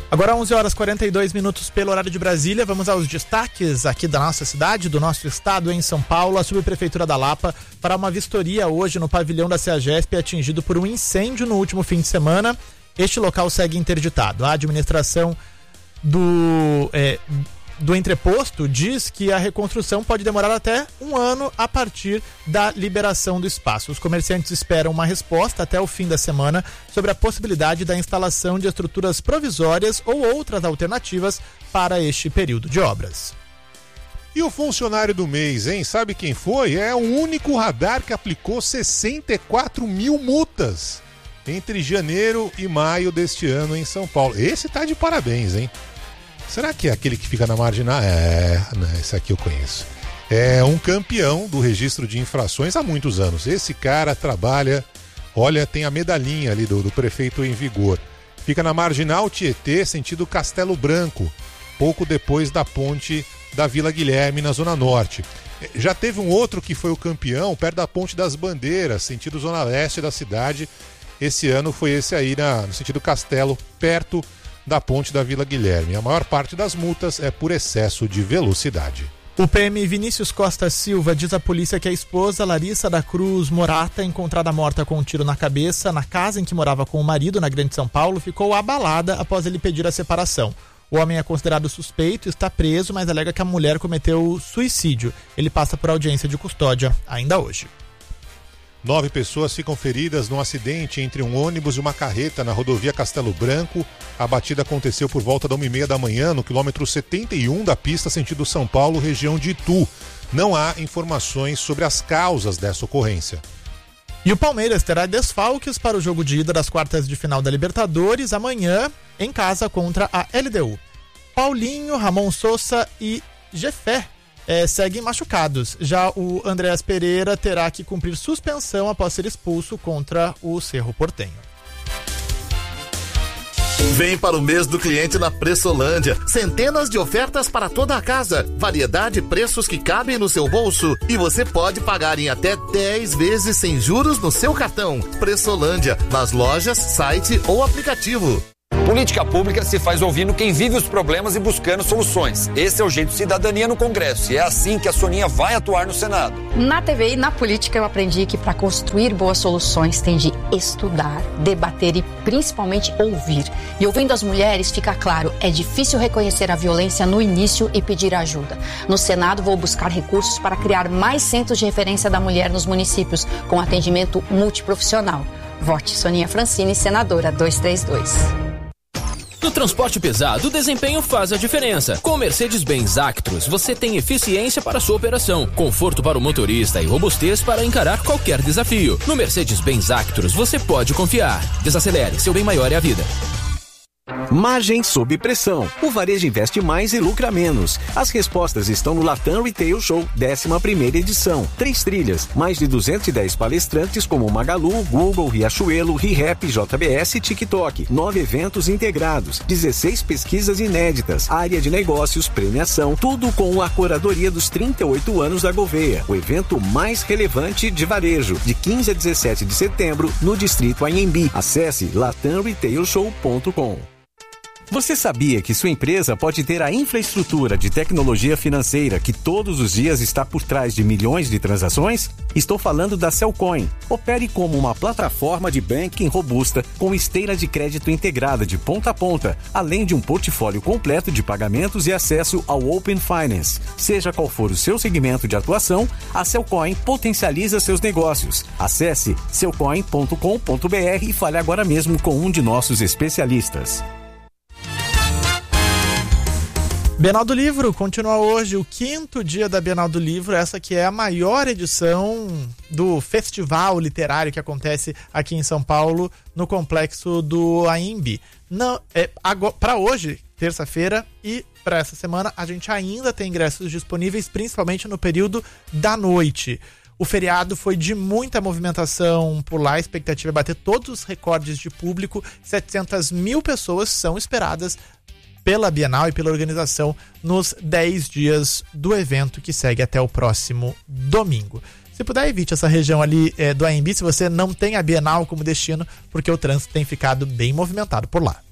Agora 11h42 pelo horário de Brasília. Vamos aos destaques aqui da nossa cidade, do nosso estado, em São Paulo. A Subprefeitura da Lapa fará uma vistoria hoje no pavilhão da CEAGESP atingido por um incêndio no último fim de semana. Este local segue interditado. A administração do entreposto diz que a reconstrução pode demorar até um ano a partir da liberação do espaço. Os comerciantes esperam uma resposta até o fim da semana sobre a possibilidade da instalação de estruturas provisórias ou outras alternativas para este período de obras. E o funcionário do mês, hein? Sabe quem foi? É o único radar que aplicou 64 mil multas entre janeiro e maio deste ano em São Paulo. Esse tá de parabéns, hein? Será que é aquele que fica na marginal? Não, esse aqui eu conheço. É um campeão do registro de infrações há muitos anos. Esse cara trabalha, olha, tem a medalhinha ali do prefeito em vigor. Fica na marginal Tietê, sentido Castelo Branco, pouco depois da ponte da Vila Guilherme, na Zona Norte. Já teve um outro que foi o campeão perto da Ponte das Bandeiras, sentido Zona Leste da cidade. Esse ano foi esse aí no sentido Castelo, perto da ponte da Vila Guilherme. A maior parte das multas é por excesso de velocidade. O PM Vinícius Costa Silva diz à polícia que a esposa Larissa da Cruz Morata, encontrada morta com um tiro na cabeça na casa em que morava com o marido na Grande São Paulo, ficou abalada após ele pedir a separação. O homem é considerado suspeito, está preso, mas alega que a mulher cometeu suicídio. Ele passa por audiência de custódia ainda hoje. 9 pessoas ficam feridas num acidente entre um ônibus e uma carreta na rodovia Castelo Branco. A batida aconteceu por volta da 1h30 da manhã, no quilômetro 71 da pista sentido São Paulo, região de Itu. Não há informações sobre as causas dessa ocorrência. E o Palmeiras terá desfalques para o jogo de ida das quartas de final da Libertadores amanhã, em casa contra a LDU. Paulinho, Ramon Sousa e Jefé seguem machucados. Já o Andréas Pereira terá que cumprir suspensão após ser expulso contra o Cerro Porteño. Vem para o mês do cliente na Pressolândia. Centenas de ofertas para toda a casa. Variedade e preços que cabem no seu bolso. E você pode pagar em até 10 vezes sem juros no seu cartão. Pressolândia, nas lojas, site ou aplicativo. Política pública se faz ouvindo quem vive os problemas e buscando soluções. Esse é o jeito de cidadania no Congresso e é assim que a Soninha vai atuar no Senado. Na TV e na política eu aprendi que para construir boas soluções tem de estudar, debater e principalmente ouvir. E ouvindo as mulheres fica claro, é difícil reconhecer a violência no início e pedir ajuda. No Senado vou buscar recursos para criar mais centros de referência da mulher nos municípios com atendimento multiprofissional. Vote Soninha Francini, senadora 232. No transporte pesado, o desempenho faz a diferença. Com o Mercedes-Benz Actros, você tem eficiência para sua operação, conforto para o motorista e robustez para encarar qualquer desafio. No Mercedes-Benz Actros, você pode confiar. Desacelere, seu bem maior é a vida. Margem sob pressão. O varejo investe mais e lucra menos. As respostas estão no Latam Retail Show, 11ª edição. 3 trilhas, mais de 210 palestrantes como Magalu, Google, Riachuelo, ReHap, JBS e TikTok. 9 eventos integrados, 16 pesquisas inéditas, área de negócios, premiação, tudo com a curadoria dos 38 anos da Gouveia. O evento mais relevante de varejo, de 15 a 17 de setembro, no Distrito Anhembi. Acesse latamretailshow.com. Você sabia que sua empresa pode ter a infraestrutura de tecnologia financeira que todos os dias está por trás de milhões de transações? Estou falando da Cellcoin. Opere como uma plataforma de banking robusta com esteira de crédito integrada de ponta a ponta, além de um portfólio completo de pagamentos e acesso ao Open Finance. Seja qual for o seu segmento de atuação, a Cellcoin potencializa seus negócios. Acesse cellcoin.com.br e fale agora mesmo com um de nossos especialistas. Bienal do Livro continua hoje, o 5º dia da Bienal do Livro, essa que é a maior edição do festival literário que acontece aqui em São Paulo, no complexo do Anhembi. Para hoje, terça-feira, e para essa semana, a gente ainda tem ingressos disponíveis, principalmente no período da noite. O feriado foi de muita movimentação por lá, a expectativa é bater todos os recordes de público, 700 mil pessoas são esperadas pela Bienal e pela organização nos 10 dias do evento que segue até o próximo domingo. Se puder, evite essa região ali do Anhembi se você não tem a Bienal como destino, porque o trânsito tem ficado bem movimentado por lá.